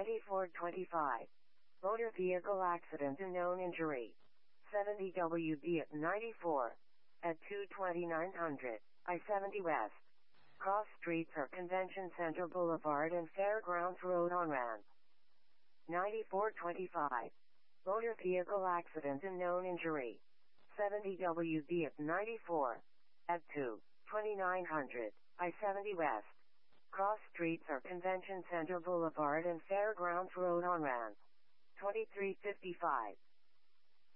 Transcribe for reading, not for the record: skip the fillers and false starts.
9425. Motor vehicle accident and known injury. 70 WB at 94. At 22900. I-70 West. Cross streets are Convention Center Boulevard and Fairgrounds Road on ramp. 9425. Motor vehicle accident and known injury. 70 WB at 94. At 22900. I-70 West. Cross streets are Convention Center Boulevard and Fairgrounds Road on ramp. 2355.